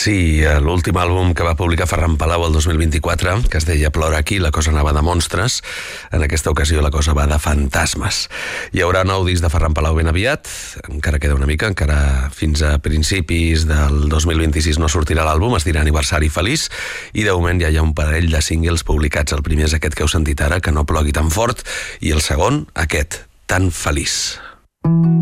Sí, l'últim àlbum que va publicar Ferran Palau el 2024, que es deia Plora aquí, la cosa anava de monstres. En aquesta ocasió la cosa va de fantasmes. Hi haurà nou disc de Ferran Palau ben aviat, encara queda una mica, encara fins a principis del 2026 no sortirà l'àlbum, es dirà Aniversari Feliç, i de moment ja hi ha un parell de singles publicats. El primer és aquest que heu sentit ara, Que no plogui tan fort, i el segon, aquest, Tan feliç.